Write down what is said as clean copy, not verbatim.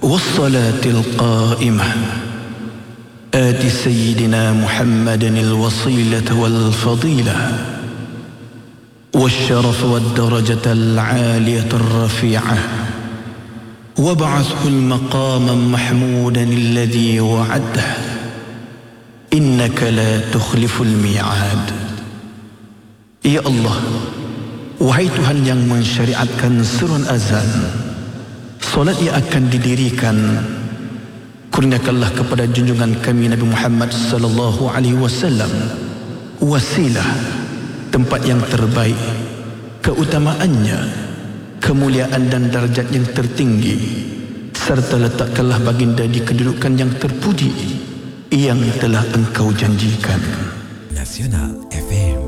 والصلاة القائمة آت سيدنا محمد الوصيلة والفضيلة والشرف والدرجة العالية الرفيعة وابعثه المقام محمودا الذي وعده إنك لا تخلف الميعاد. Ya Allah, wahai Tuhan yang mensyariatkan seruan azan, solat yang akan didirikan, kurniakanlah kepada junjungan kami Nabi Muhammad sallallahu alaihi wasallam wasilah, tempat yang terbaik, keutamaannya, kemuliaan dan darjat yang tertinggi, serta letakkanlah baginda di kedudukan yang terpuji yang telah Engkau janjikan. Nasional FM.